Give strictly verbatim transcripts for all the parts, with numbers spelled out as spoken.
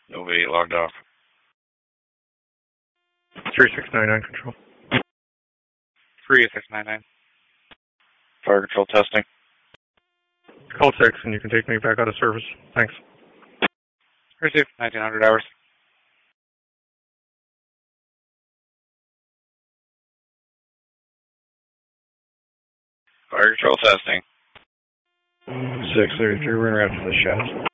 Nova eight logged off. three six nine nine control. three six nine nine. Fire control testing. Call six and you can take me back out of service. Thanks. Received. nineteen hundred hours. Fire control testing. six thirty-three, we're in after the shots.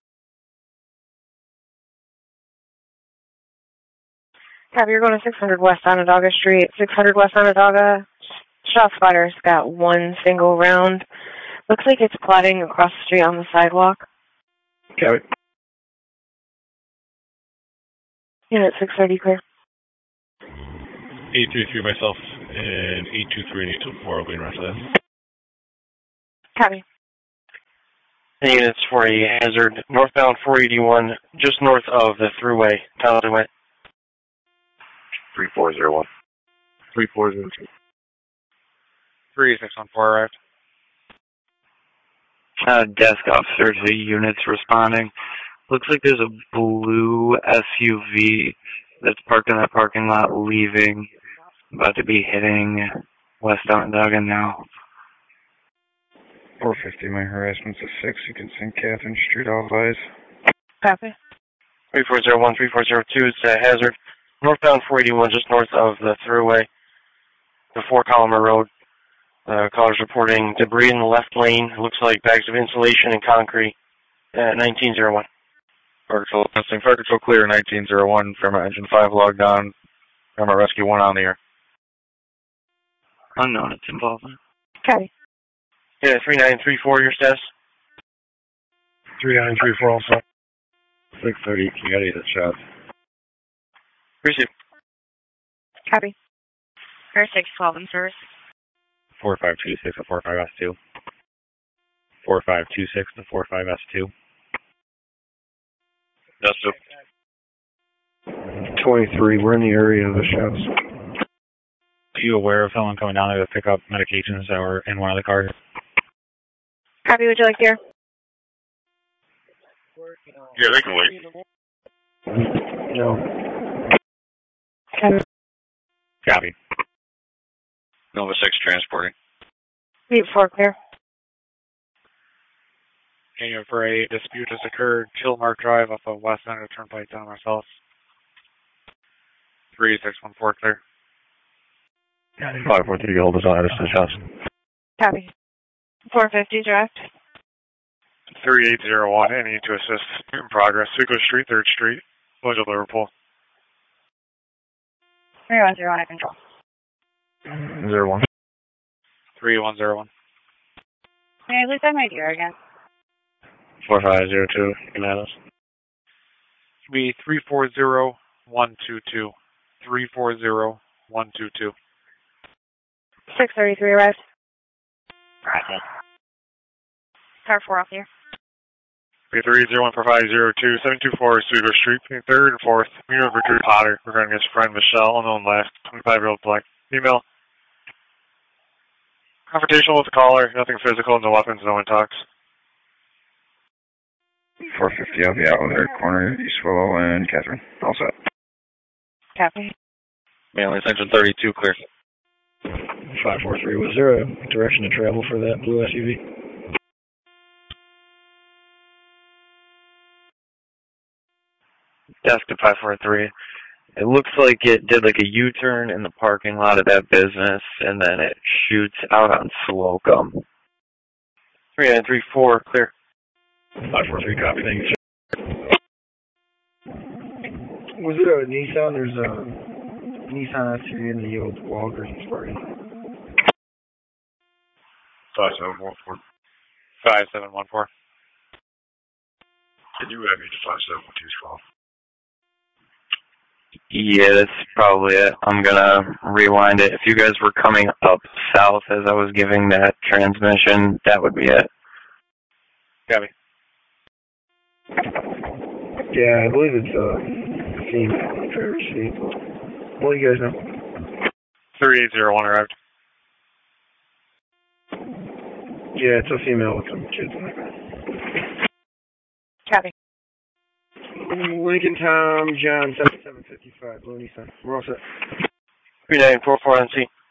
Copy, you're going to six hundred West Onondaga Street. six hundred West Onondaga. ShotSpotter's got one single round. Looks like it's plotting across the street on the sidewalk. Copy. Unit six thirty clear. eight three three myself, and eight two three and eight two four will be in after that. Copy. Units for a hazard northbound four eighty-one, just north of the thruway, Paladin Way. three four zero one. three four zero two. three six one four arrived. Uh, desk officer to units responding. Looks like there's a blue S U V that's parked in that parking lot leaving. About to be hitting West Onondaga now. four fifty, my harassment's a six. You can send Catherine Street, all advise. Copy. three four zero one, three four zero two, it's a hazard. Northbound four eighty-one, just north of the thruway, the Four Columnar Road. Uh, callers reporting debris in the left lane. It looks like bags of insulation and concrete at nineteen oh one. Fire control testing. Fire control clear, nineteen oh one. Fairmont engine five logged on. Fairmont rescue one on the air. Unknown, it's involvement. Copy. Yeah, three nine three four, your status? three nine three four also. six thirty, you got eight shots. Receive. Copy. Air six twelve in service. four five two six to four five S two. four five two six to four five S two. That's it. twenty-three, we're in the area of the shots. Are you aware of someone coming down there to pick up medications that were in one of the cars? Copy, would you like here? Yeah, they can wait. No. Copy. Copy. Nova six transporting. Meet four clear. Union for a dispute has occurred. Killmark Drive off of West End of Turnpike down ourselves. three six one four clear. five four three, hold us on Edison shots. Copy. four fifty direct. three eight zero one, I need to assist in progress. Hugo Street, third Street, Village of Liverpool. three one zero one, I control. Zero one. three one zero one. May I please have my dear again? four five zero two, Unitas. Be three four zero one two two. three four zero one two two. six thirty-three arrived. Car four off here. Be three zero one four five zero two seven two four Hugo Street, third and fourth. Meeting with Richard Potter regarding his friend Michelle, unknown last, twenty-five-year-old black female. Confrontational with the caller, nothing physical, no weapons, no one talks. four fifty, I'll be out with her corner, East Willow and Catherine. All set. Copy. Manly Central thirty-two, clear. five four three, was there a direction to travel for that blue S U V? Desk to five four three. It looks like it did like a U-turn in the parking lot of that business, and then it shoots out on Slocum. three nine three four, clear. five four three, copy, thank you. Was it a Nissan? There's a Nissan S U V in the old Walgreens parking. five seven one four. five seven one four. Can you have me to five seven one two twelve? Yeah, that's probably it. I'm gonna rewind it. If you guys were coming up south as I was giving that transmission, that would be it. Copy. Yeah, I believe it's uh, female driver's seat. What do you guys know? three eight zero one arrived. Yeah, it's a female with some kids in it. Copy. Lincoln Tom, John, seventy-seven fifty-five, Blue Nissan. We're all set. three nine four four N C.